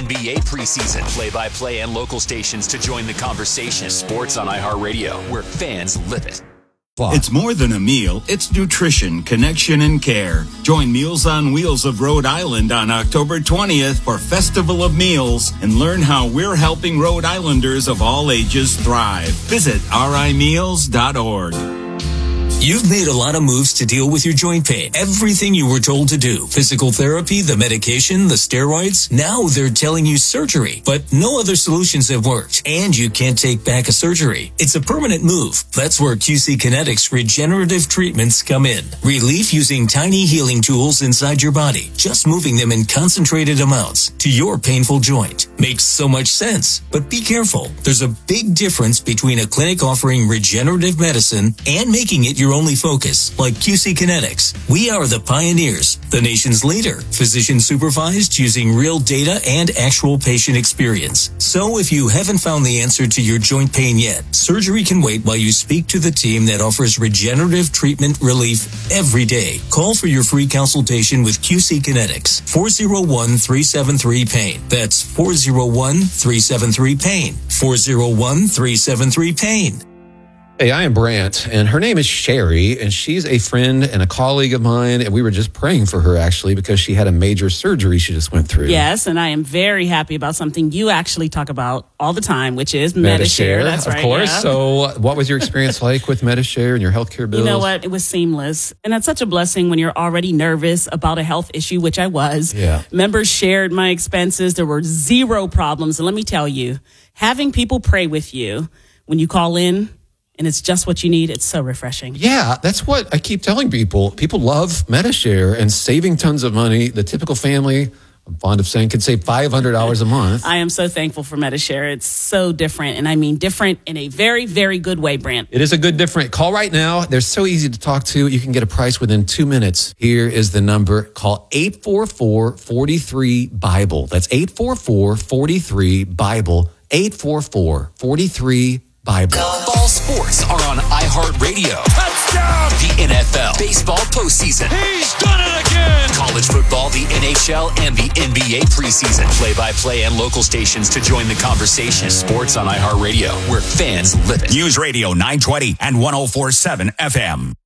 NBA preseason. Play-by-play and local stations to join the conversation. Sports on iHeartRadio, where fans live it. It's more than a meal. It's nutrition, connection, and care. Join Meals on Wheels of Rhode Island on October 20th for Festival of Meals and learn how we're helping Rhode Islanders of all ages thrive. Visit rimeals.org. You've made a lot of moves to deal with your joint pain. Everything you were told to do. Physical therapy, the medication, the steroids. Now they're telling you surgery. But no other solutions have worked. And you can't take back a surgery. It's a permanent move. That's where QC Kinetics regenerative treatments come in. Relief using tiny healing tools inside your body. Just moving them in concentrated amounts to your painful joint. Makes so much sense. But be careful. There's a big difference between a clinic offering regenerative medicine and making it your only focus, like QC Kinetics. We are the pioneers, the nation's leader, physician supervised using real data and actual patient experience. So if you haven't found the answer to your joint pain yet, surgery can wait while you speak to the team that offers regenerative treatment relief every day. Call for your free consultation with QC Kinetics, 401-373-PAIN. That's 401-373-PAIN. 401-373-PAIN. Hey, I am Brant, and her name is Sherry, and she's a friend and a colleague of mine, and we were just praying for her, actually, because she had a major surgery she just went through. Yes, and I am very happy about something you actually talk about all the time, which is Medi-Share. That's right. Of course. Yeah. So what was your experience like with Medi-Share and your healthcare bills? You know what? It was seamless. And that's such a blessing when you're already nervous about a health issue, which I was. Yeah. Members shared my expenses. There were zero problems. And let me tell you, having people pray with you when you call in, and it's just what you need. It's so refreshing. Yeah, that's what I keep telling people. People love Medi-Share and saving tons of money. The typical family, I'm fond of saying, could save $500 a month. I am so thankful for Medi-Share. It's so different, and I mean different in a very, very good way, Brant. It is a good different. Call right now. They're so easy to talk to. You can get a price within 2 minutes. Here is the number. Call 844-43-BIBLE. That's 844-43-BIBLE. 844-43-BIBLE. All sports are on iHeartRadio. Touchdown! The NFL, baseball postseason. He's done it again! College football, the NHL, and the NBA preseason. Play-by-play and local stations to join the conversation. Sports on iHeartRadio, where fans live it. News Radio 920 and 104.7 FM.